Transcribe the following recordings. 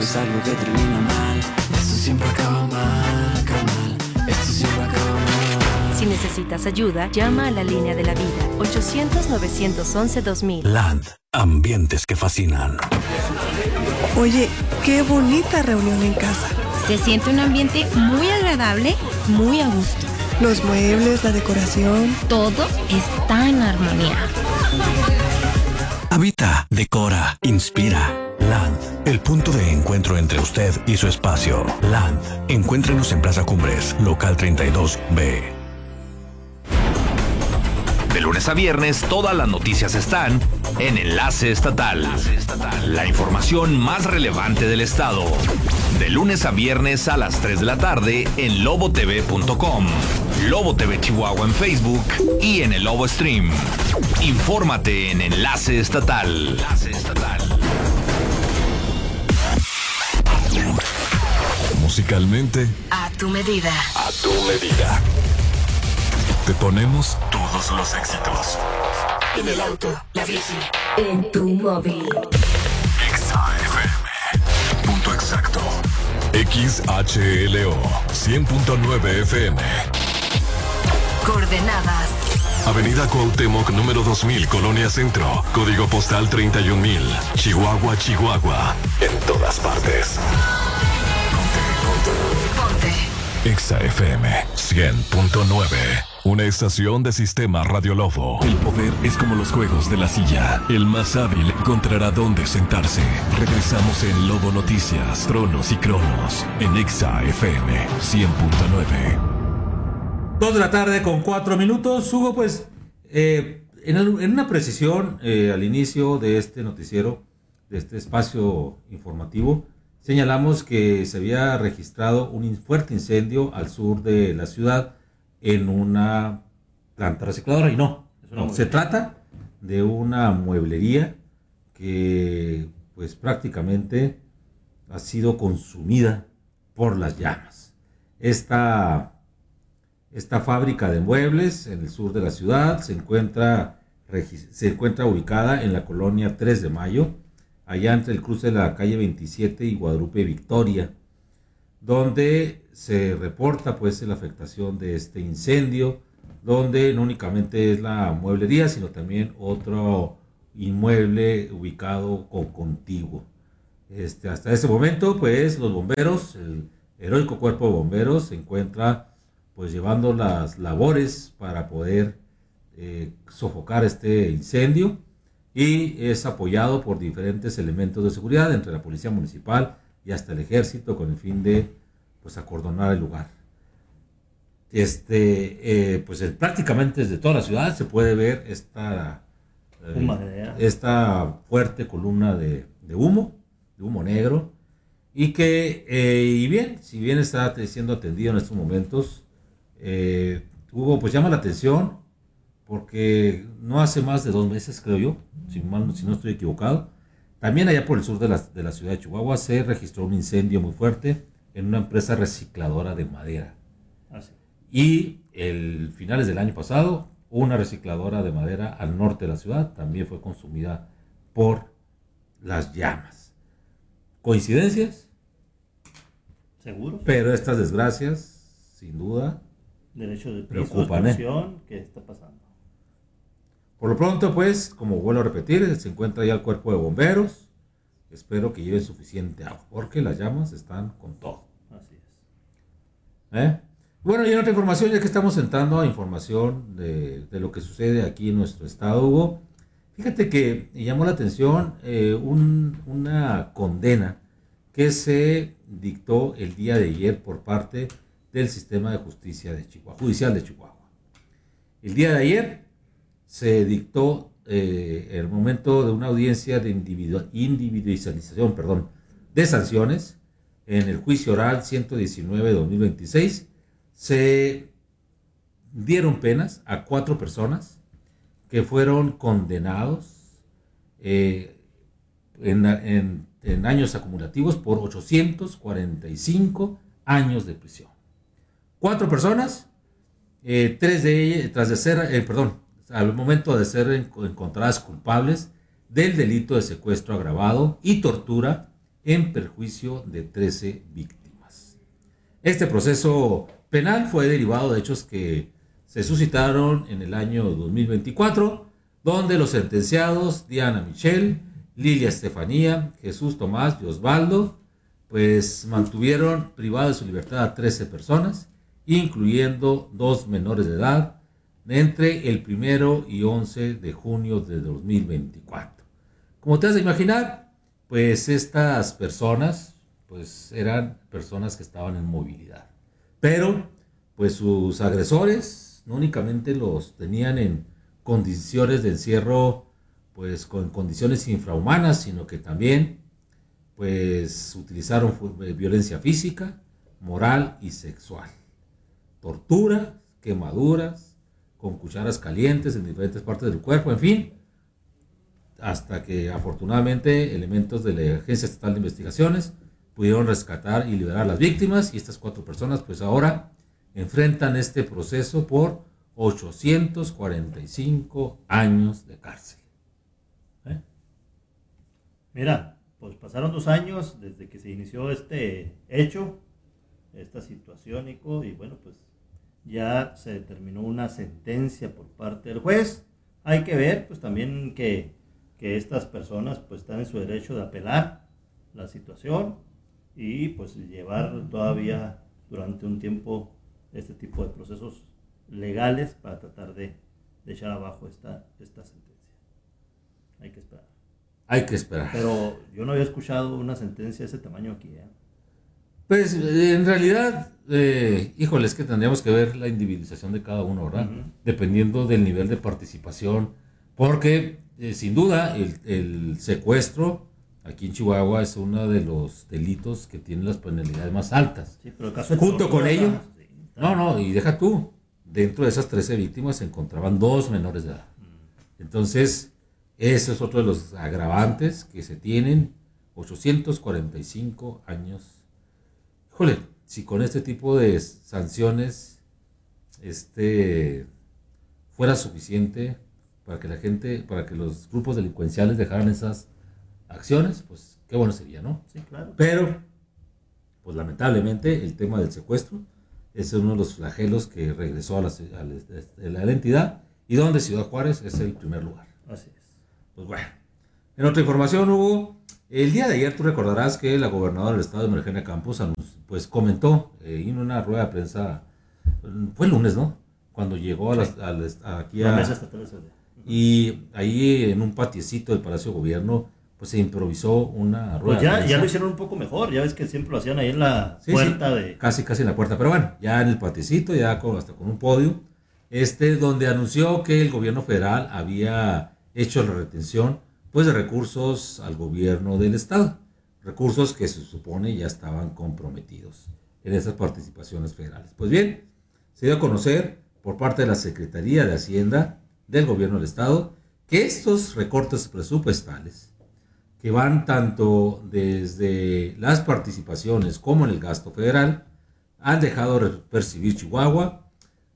es algo que termina mal. Esto siempre acaba mal, carnal. Esto siempre acaba mal. Si necesitas ayuda, llama a la línea de la vida, 800-911-2000. Land, ambientes que fascinan. Oye, qué bonita reunión en casa. Se siente un ambiente muy agradable, muy a gusto. Los muebles, la decoración. Todo está en armonía. Habita, decora, inspira. Land, el punto de encuentro entre usted y su espacio. Land, encuéntrenos en Plaza Cumbres, local 32B. De lunes a viernes, todas las noticias están en Enlace Estatal. La información más relevante del estado. De lunes a viernes a las 3 de la tarde en lobotv.com, Lobo TV Chihuahua en Facebook y en el Lobo Stream. Infórmate en Enlace Estatal. Musicalmente, A tu medida. a tu medida. Te ponemos todos los éxitos. En el auto, la bici, en tu móvil. XAFM. Punto exacto. XHLO 100.9 FM. Coordenadas. Avenida Cuauhtémoc, número 2000, Colonia Centro. Código postal 31000. Chihuahua, Chihuahua. En todas partes. Ponte. XAFM 100.9. Una estación de Sistema Radio Lobo. El poder es como los juegos de la silla. El más hábil encontrará dónde sentarse. Regresamos en Lobo Noticias, Tronos y Cronos. En XAFM 100.9. 2 de la tarde con 4 minutos. Hugo, pues, en una precisión al inicio de este noticiero, de este espacio informativo, señalamos que se había registrado un fuerte incendio al sur de la ciudad en una planta recicladora, y no, se trata de una mueblería que pues prácticamente ha sido consumida por las llamas. Esta fábrica de muebles en el sur de la ciudad se encuentra ubicada en la colonia 3 de Mayo, allá entre el cruce de la calle 27 y Guadalupe Victoria, donde se reporta pues la afectación de este incendio, donde no únicamente es la mueblería, sino también otro inmueble ubicado contiguo. Hasta ese momento, pues los bomberos, el heroico cuerpo de bomberos, se encuentra pues llevando las labores para poder sofocar este incendio, y es apoyado por diferentes elementos de seguridad, entre la policía municipal y hasta el ejército, con el fin de pues acordonar el lugar. Prácticamente desde toda la ciudad se puede ver esta fuerte columna de humo negro, y que si bien está siendo atendido en estos momentos, Hugo, pues llama la atención porque no hace más de 2 meses, creo yo, si no estoy equivocado, también allá por el sur de la ciudad de Chihuahua se registró un incendio muy fuerte en una empresa recicladora de madera. Y finales del año pasado, una recicladora de madera al norte de la ciudad también fue consumida por las llamas. ¿Coincidencias? ¿Seguro? Pero estas desgracias, sin duda, derecho de piso, preocupan. ¿Qué está pasando? Por lo pronto, pues, como vuelvo a repetir, se encuentra ya el cuerpo de bomberos. Espero que lleven suficiente agua, porque las llamas están con todo. Así es. Bueno, y en otra información, ya que estamos entrando a información de lo que sucede aquí en nuestro estado, Hugo, fíjate que llamó la atención una condena que se dictó el día de ayer por parte del sistema de justicia judicial de Chihuahua. El día de ayer se dictó el momento de una audiencia de individualización de sanciones en el juicio oral 119-2026. Se dieron penas a 4 personas que fueron condenados en años acumulativos por 845 años de prisión. 4 personas, 3 de ellas, al momento de ser encontradas culpables del delito de secuestro agravado y tortura en perjuicio de 13 víctimas. Este proceso penal fue derivado de hechos que se suscitaron en el año 2024, donde los sentenciados Diana Michelle, Lilia Estefanía, Jesús Tomás y Osvaldo, pues mantuvieron privado de su libertad a 13 personas, incluyendo 2 menores de edad, entre el 1 y 11 de junio de 2024. Como te has de imaginar, pues estas personas pues eran personas que estaban en movilidad, pero pues sus agresores no únicamente los tenían en condiciones de encierro pues con condiciones infrahumanas, sino que también pues utilizaron violencia física, moral y sexual, tortura, quemaduras, con cucharas calientes en diferentes partes del cuerpo, en fin, hasta que afortunadamente elementos de la Agencia Estatal de Investigaciones pudieron rescatar y liberar a las víctimas, y estas 4 personas pues ahora enfrentan este proceso por 845 años de cárcel. Mira, pues pasaron 2 años desde que se inició este hecho, esta situación, Nico, y bueno, pues ya se determinó una sentencia por parte del juez. Hay que ver pues también que estas personas pues están en su derecho de apelar la situación y pues llevar todavía durante un tiempo este tipo de procesos legales para tratar de echar abajo esta sentencia. Hay que esperar. Hay que esperar. Pero yo no había escuchado una sentencia de ese tamaño aquí, ¿eh? Pues en realidad, híjole, es que tendríamos que ver la individualización de cada uno, ¿verdad? Uh-huh. Dependiendo del nivel de participación, porque sin duda el secuestro aquí en Chihuahua es uno de los delitos que tiene las penalidades más altas. Sí, pero el caso de junto con ello, sí, no, y deja tú, dentro de esas 13 víctimas se encontraban 2 menores de edad. Entonces, ese es otro de los agravantes que se tienen, 845 años. Híjole, si con este tipo de sanciones fuera suficiente para que la gente, para que los grupos delincuenciales dejaran esas acciones, pues qué bueno sería, ¿no? Sí, claro. Pero, pues lamentablemente, el tema del secuestro es uno de los flagelos que regresó a la entidad y donde Ciudad Juárez es el primer lugar. Así es. Pues bueno, en otra información, Hugo, el día de ayer tú recordarás que la gobernadora del estado, María Eugenia Campos, pues comentó en una rueda de prensa, fue el lunes, ¿no? Cuando llegó aquí a... Y ahí en un patiecito del Palacio de Gobierno, pues se improvisó una rueda pues de prensa. Ya lo hicieron un poco mejor, ya ves que siempre lo hacían ahí en la puerta de... Casi en la puerta, pero bueno, ya en el patiecito, ya hasta con un podio, donde anunció que el gobierno federal había hecho la retención pues de recursos al gobierno del estado, recursos que se supone ya estaban comprometidos en esas participaciones federales. Pues bien, se dio a conocer por parte de la Secretaría de Hacienda del gobierno del estado que estos recortes presupuestales, que van tanto desde las participaciones como en el gasto federal, han dejado de percibir Chihuahua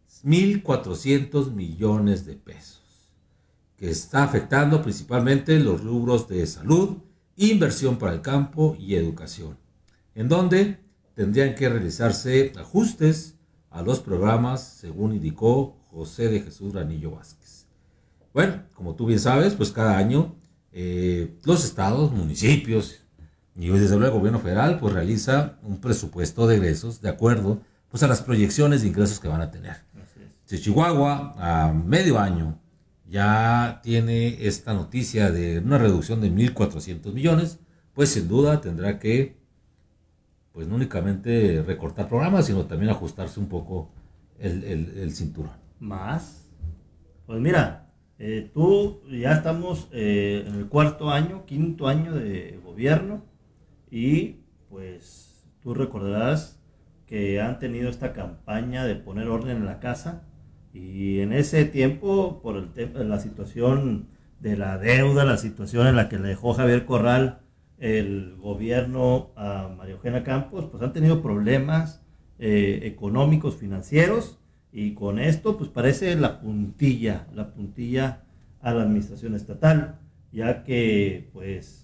1,400 millones de pesos, que está afectando principalmente los rubros de salud, inversión para el campo y educación, en donde tendrían que realizarse ajustes a los programas, según indicó José de Jesús Granillo Vázquez. Bueno, como tú bien sabes, pues cada año los estados, municipios y desde luego el gobierno federal pues realiza un presupuesto de egresos de acuerdo pues a las proyecciones de ingresos que van a tener. Si Chihuahua a medio año ya tiene esta noticia de una reducción de 1,400 millones, pues sin duda tendrá que pues no únicamente recortar programas, sino también ajustarse un poco el cinturón. ¿Más? Pues mira, tú ya estamos en el quinto año de gobierno y pues tú recordarás que han tenido esta campaña de poner orden en la casa y en ese tiempo por la situación de la deuda, la situación en la que le dejó Javier Corral el gobierno a María Eugenia Campos, pues han tenido problemas económicos, financieros. Y con esto, pues parece la puntilla a la administración estatal, ya que, pues,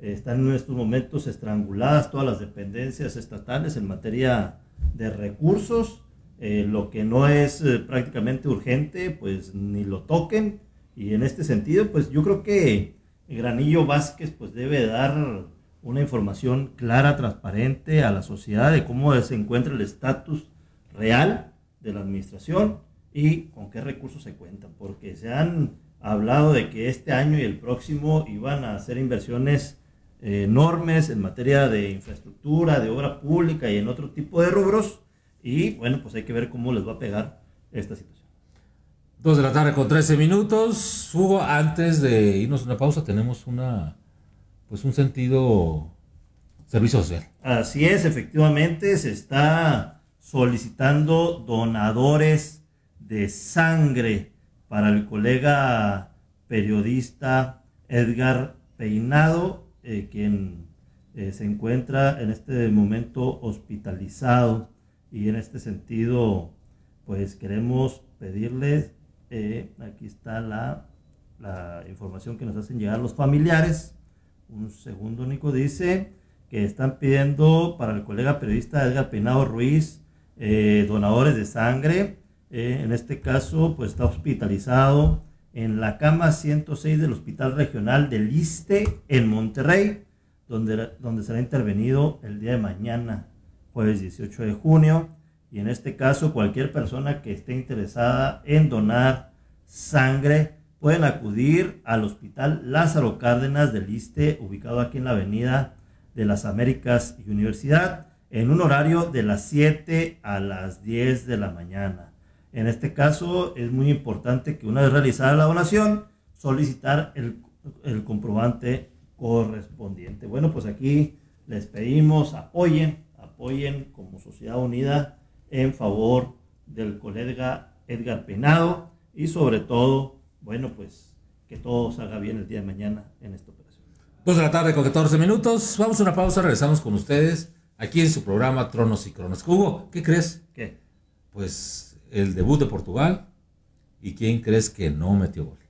están en estos momentos estranguladas todas las dependencias estatales en materia de recursos. Lo que no es prácticamente urgente, pues ni lo toquen. Y en este sentido, pues yo creo que Granillo Vázquez pues debe dar una información clara, transparente a la sociedad de cómo se encuentra el estatus real de la administración y con qué recursos se cuentan, porque se han hablado de que este año y el próximo iban a hacer inversiones enormes en materia de infraestructura, de obra pública y en otro tipo de rubros, y bueno, pues hay que ver cómo les va a pegar esta situación. 2 de la tarde con 13 minutos. Hugo, antes de irnos a una pausa, tenemos un sentido servicio social. Así es, efectivamente, se está solicitando donadores de sangre para el colega periodista Edgar Peinado, quien se encuentra en este momento hospitalizado, y en este sentido pues queremos pedirles, aquí está la información que nos hacen llegar los familiares. Un segundo, Nico. Dice que están pidiendo para el colega periodista Edgar Peinado Ruiz donadores de sangre. En este caso pues está hospitalizado en la cama 106 del Hospital Regional del ISSSTE en Monterrey, donde será intervenido el día de mañana, jueves 18 de junio. Y en este caso, cualquier persona que esté interesada en donar sangre pueden acudir al Hospital Lázaro Cárdenas del ISSSTE, ubicado aquí en la Avenida de las Américas y Universidad, en un horario de las 7 a las 10 de la mañana. En este caso, es muy importante que una vez realizada la donación, solicitar el comprobante correspondiente. Bueno, pues aquí les pedimos apoyen como Sociedad Unida en favor del colega Edgar Peinado, y sobre todo, bueno, pues que todo salga bien el día de mañana en esta operación. 2 de la tarde con 14 minutos. Vamos a una pausa, regresamos con ustedes aquí en su programa Tronos y Cronos. Hugo, ¿qué crees? ¿Qué? Pues el debut de Portugal. ¿Y quién crees que no metió gol?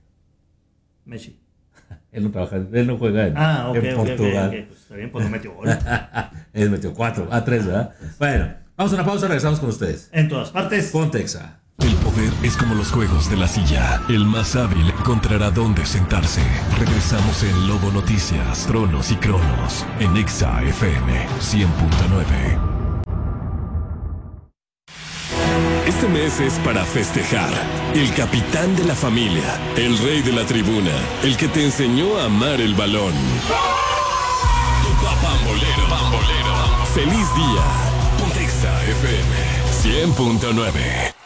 Messi. Él no juega en Portugal. Okay. Pues está bien, pues no metió gol. Él metió 3, ¿verdad? Bueno, vamos a una pausa, regresamos con ustedes. En todas partes. Pontexa. El poder es como los juegos de la silla. El más hábil encontrará dónde sentarse. Regresamos en Lobo Noticias, Tronos y Cronos, en Exa FM 100.9. Este mes es para festejar. El capitán de la familia, el rey de la tribuna, el que te enseñó a amar el balón. Tu papá Pambolero. Feliz día. Pontexa FM 100.9.